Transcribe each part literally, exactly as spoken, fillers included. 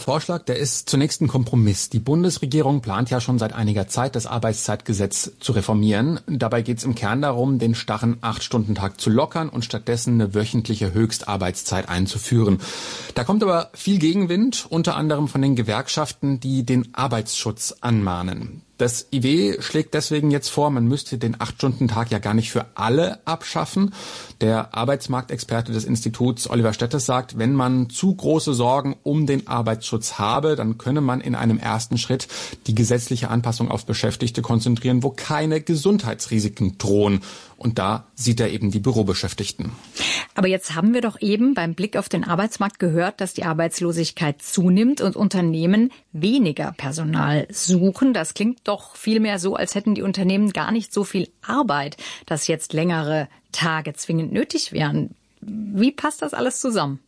Vorschlag, der ist zunächst ein Kompromiss. Die Bundesregierung plant ja schon seit einiger Zeit, das Arbeitszeitgesetz zu reformieren. Dabei geht es im Kern darum, den starren acht-Stunden-Tag zu lockern und stattdessen eine wöchentliche Höchstarbeitszeit einzuführen. Da kommt aber viel Gegenwind, unter anderem von den Gewerkschaften, die den Arbeitsschutz anmahnen. Das I W schlägt deswegen jetzt vor, man müsste den acht-Stunden-Tag ja gar nicht für alle abschaffen. Der Arbeitsmarktexperte des Instituts Oliver Stettes sagt, wenn man zu große Sorgen um den Arbeitsschutz habe, dann könne man in einem ersten Schritt die gesetzliche Anpassung auf Beschäftigte konzentrieren, wo keine Gesundheitsrisiken drohen. Und da sieht er eben die Bürobeschäftigten. Aber jetzt haben wir doch eben beim Blick auf den Arbeitsmarkt gehört, dass die Arbeitslosigkeit zunimmt und Unternehmen weniger Personal suchen. Das klingt doch vielmehr so, als hätten die Unternehmen gar nicht so viel Arbeit, dass jetzt längere Tage zwingend nötig wären. Wie passt das alles zusammen?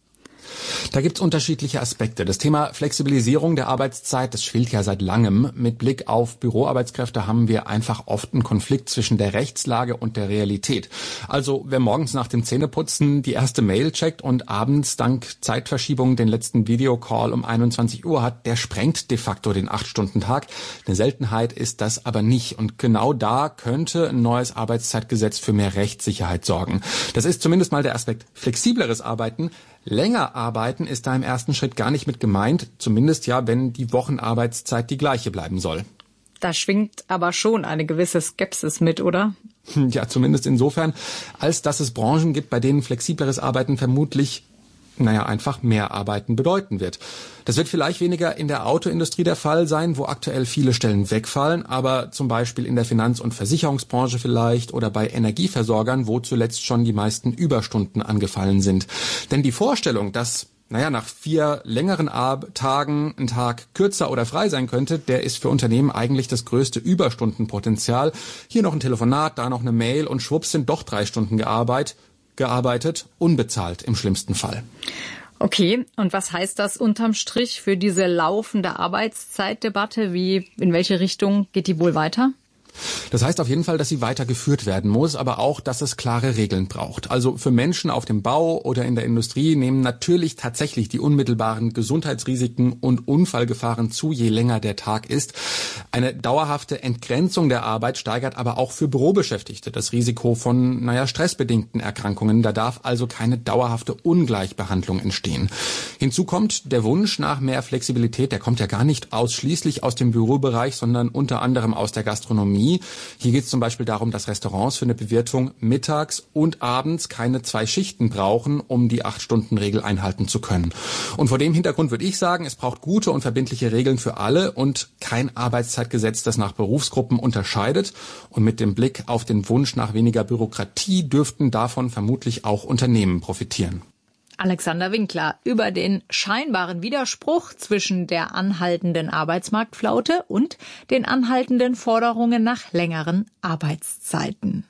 Da gibt's unterschiedliche Aspekte. Das Thema Flexibilisierung der Arbeitszeit, das schwillt ja seit langem. Mit Blick auf Büroarbeitskräfte haben wir einfach oft einen Konflikt zwischen der Rechtslage und der Realität. Also wer morgens nach dem Zähneputzen die erste Mail checkt und abends dank Zeitverschiebung den letzten Videocall um einundzwanzig Uhr hat, der sprengt de facto den acht-Stunden-Tag. Eine Seltenheit ist das aber nicht. Und genau da könnte ein neues Arbeitszeitgesetz für mehr Rechtssicherheit sorgen. Das ist zumindest mal der Aspekt flexibleres Arbeiten. Länger arbeiten ist da im ersten Schritt gar nicht mit gemeint, zumindest ja, wenn die Wochenarbeitszeit die gleiche bleiben soll. Da schwingt aber schon eine gewisse Skepsis mit, oder? Ja, zumindest insofern, als dass es Branchen gibt, bei denen flexibleres Arbeiten vermutlich naja, einfach mehr Arbeiten bedeuten wird. Das wird vielleicht weniger in der Autoindustrie der Fall sein, wo aktuell viele Stellen wegfallen, aber zum Beispiel in der Finanz- und Versicherungsbranche vielleicht oder bei Energieversorgern, wo zuletzt schon die meisten Überstunden angefallen sind. Denn die Vorstellung, dass naja, nach vier längeren Ab- Tagen ein Tag kürzer oder frei sein könnte, der ist für Unternehmen eigentlich das größte Überstundenpotenzial. Hier noch ein Telefonat, da noch eine Mail und schwupps sind doch drei Stunden gearbeitet. gearbeitet, unbezahlt im schlimmsten Fall. Okay, und was heißt das unterm Strich für diese laufende Arbeitszeitdebatte? Wie, in welche Richtung geht die wohl weiter? Das heißt auf jeden Fall, dass sie weitergeführt werden muss, aber auch, dass es klare Regeln braucht. Also für Menschen auf dem Bau oder in der Industrie nehmen natürlich tatsächlich die unmittelbaren Gesundheitsrisiken und Unfallgefahren zu, je länger der Tag ist. Eine dauerhafte Entgrenzung der Arbeit steigert aber auch für Bürobeschäftigte das Risiko von, naja, stressbedingten Erkrankungen. Da darf also keine dauerhafte Ungleichbehandlung entstehen. Hinzu kommt der Wunsch nach mehr Flexibilität, der kommt ja gar nicht ausschließlich aus dem Bürobereich, sondern unter anderem aus der Gastronomie. Hier geht es zum Beispiel darum, dass Restaurants für eine Bewirtung mittags und abends keine zwei Schichten brauchen, um die acht-Stunden-Regel einhalten zu können. Und vor dem Hintergrund würde ich sagen, es braucht gute und verbindliche Regeln für alle und kein Arbeitszeitgesetz, das nach Berufsgruppen unterscheidet. Und mit dem Blick auf den Wunsch nach weniger Bürokratie dürften davon vermutlich auch Unternehmen profitieren. Alexander Winkler über den scheinbaren Widerspruch zwischen der anhaltenden Arbeitsmarktflaute und den anhaltenden Forderungen nach längeren Arbeitszeiten.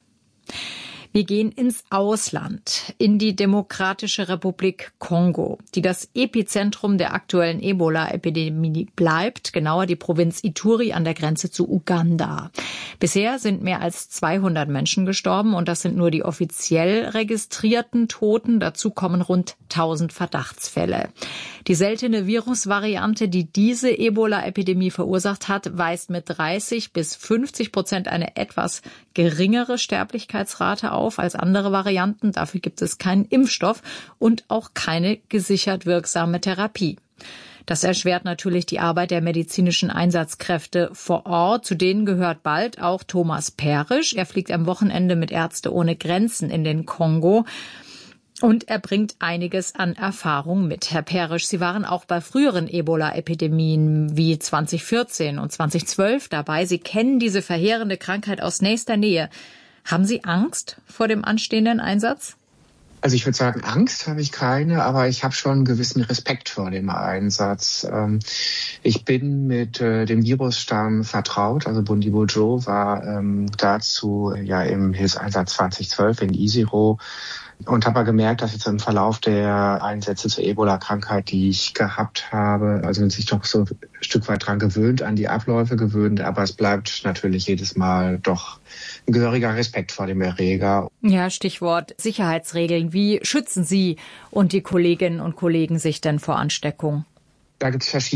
Wir gehen ins Ausland, in die Demokratische Republik Kongo, die das Epizentrum der aktuellen Ebola-Epidemie bleibt, genauer die Provinz Ituri an der Grenze zu Uganda. Bisher sind mehr als zweihundert Menschen gestorben und das sind nur die offiziell registrierten Toten. Dazu kommen rund tausend Verdachtsfälle. Die seltene Virusvariante, die diese Ebola-Epidemie verursacht hat, weist mit dreißig bis fünfzig Prozent eine etwas geringere Sterblichkeitsrate auf als andere Varianten. Dafür gibt es keinen Impfstoff und auch keine gesichert wirksame Therapie. Das erschwert natürlich die Arbeit der medizinischen Einsatzkräfte vor Ort. Zu denen gehört bald auch Thomas Perisch. Er fliegt am Wochenende mit Ärzte ohne Grenzen in den Kongo. Und er bringt einiges an Erfahrung mit. Herr Perisch, Sie waren auch bei früheren Ebola-Epidemien wie zwanzig vierzehn und zwanzig zwölf dabei. Sie kennen diese verheerende Krankheit aus nächster Nähe. Haben Sie Angst vor dem anstehenden Einsatz? Also ich würde sagen, Angst habe ich keine, aber ich habe schon einen gewissen Respekt vor dem Einsatz. Ich bin mit dem Virusstamm vertraut, also Bundibugyo war dazu ja im Hilfseinsatz zwanzig zwölf in Isiro und habe gemerkt, dass jetzt im Verlauf der Einsätze zur Ebola-Krankheit, die ich gehabt habe, also man sich doch so ein Stück weit dran gewöhnt, an die Abläufe gewöhnt, aber es bleibt natürlich jedes Mal doch ein gehöriger Respekt vor dem Erreger. Ja, Stichwort Sicherheitsregeln. Wie schützen Sie und die Kolleginnen und Kollegen sich denn vor Ansteckung? Da gibt es verschiedene